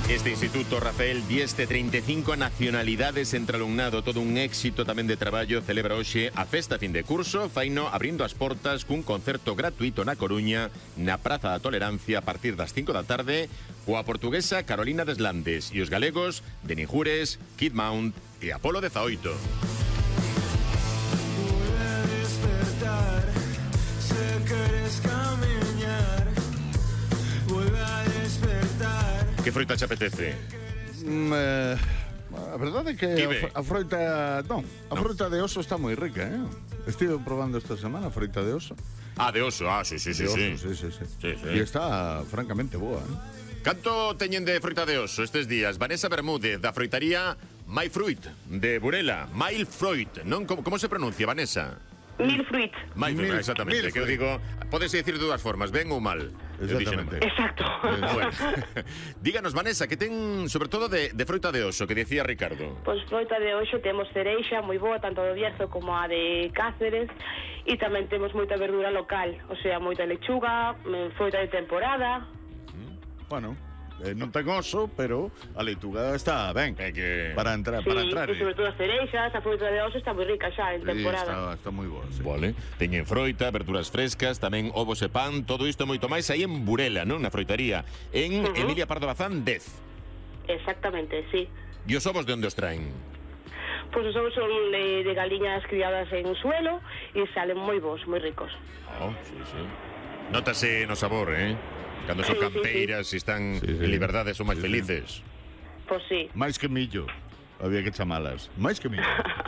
Este instituto, Rafael, 10 de 35 nacionalidades entre alumnado, todo un éxito tamén de traballo, celebra hoxe a festa fin de curso, faino abrindo as portas cun concerto gratuito na Coruña, na Praza da Tolerancia a partir das 5 da tarde, coa portuguesa Carolina Deslandes e os galegos Denis Jures, Kid Mount e Apolo 18. Que froita te apetece? A verdade é que a froita... Non, a froita de oso está moi rica, eh? Estive probando esta semana a froita de oso. Ah, de oso, sí. E está francamente boa, eh? Canto teñen de froita de oso estes días? Vanessa Bermúdez, da froitaría My Fruit, de Burela. My Fruit, non? Como se pronuncia, Vanessa? Milfruit. Milfruit, exactamente. Que eu digo, podese decir de dúas formas, ben ou mal. Exactamente. Exacto. Bueno. Díganos, Vanessa, que ten sobre todo de froita de oso, que decía Ricardo. Pois froita de oso temos cereixa moi boa, tanto do Bierzo como a de Cáceres, e tamén temos moita verdura local, o sea, moita lechuga, froita de temporada. Bueno, non ten oso, pero a leituga está ben para entrar. Sí, e sobre todo as cereixas, a froita de oso está moi rica xa en temporada. Está moi boa, sí. Vale, teñen froita, verduras frescas, tamén ovos e pan, todo isto e moito máis aí en Burela, non? Na froitaría, en Emilia Pardo Bazán 10. Exactamente, sí. E os ovos de onde os traen? Pois os ovos son de galiñas criadas en suelo e salen moi bons, moi ricos. Sí. Nótase no sabor, Cando son campeiras e están en liberdade son máis felices. Pois sí. Máis que millo. Había que chamalas. Máis que millo.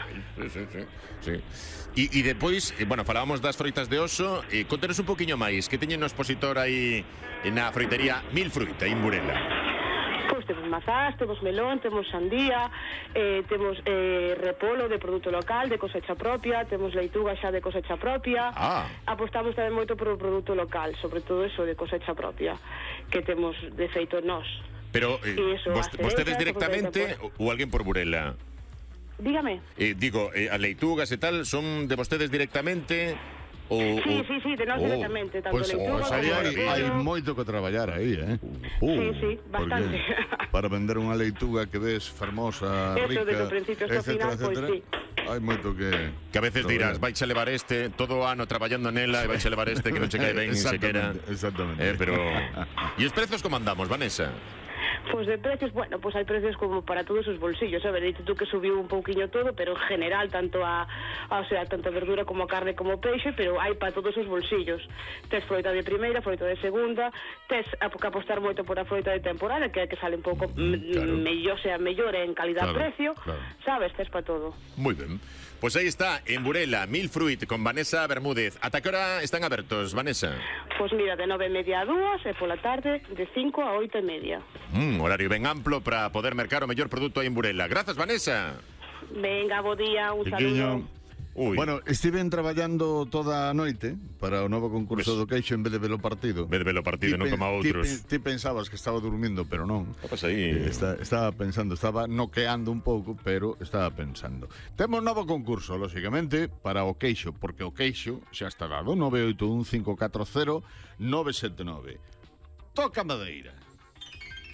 Sí. E depois, bueno, falábamos das froitas de oso. Contenos un poquinho máis. Que teñen no expositor aí na froitería Milfruit, aí en Burela? Pois temos mazás, temos melón, temos sandía, temos repolo de produto local, de cosecha propia, temos leituga xa de cosecha propia. Apostamos tamén moito por o produto local, sobre todo eso de cosecha propia, que temos de feito nós. Pero vostedes directamente ou alguén por Burela? Dígame. Digo, as leitugas e tal son de vostedes directamente? Sí, de nós directamente, tanto leituga como hai moito que traballar aí, Sí, bastante. Para vender unha leituga que ves fermosa, rica, desde o principio hasta o final, pois sí. Hai moito que a veces dirás, vaiche levar todo o ano traballando nela e vaiche levar que non che cae ben, sequera. Exactamente. Pero... E os prezos como andamos, Vanessa? Pois de precios, bueno, pois hai precios como para todos os bolsillos, a ver, dices tú que subiu un pouquiño todo, pero en general tanto tanto a verdura como a carne como o peixe, pero hai para todos os bolsillos. Tes froita de primeira, froita de segunda, tes que apostar moito por a froita de temporada, que sale un pouco mellor en calidad-precio, sabes, tes para todo. Moi ben. Pois aí está, en Burela, Milfruit, con Vanessa Bermúdez. Ata que hora están abertos, Vanessa? Pois mira, de 9:30 a 2 e pola tarde de 5 a 8:30. Horario ben amplo para poder mercar o mellor produto aí en Burela. Grazas, Vanessa. Venga, bo día, un saludo. Bueno, estiven traballando toda a noite para o novo concurso do queixo en vez de velo partido. En vez de velo partido, non como a outros. Ti pensabas que estaba dormindo, pero non. Pasa aí. Estaba pensando, estaba noqueando un pouco, pero estaba pensando. Temos novo concurso, lógicamente, para o queixo, porque o queixo xa está dado. 981 540 979. Toca madeira.